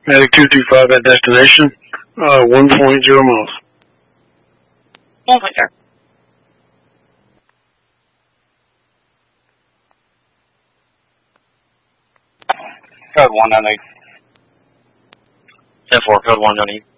Medic 225 at destination, 1.0 miles. 1.0. Code 198. 10-4, code 198.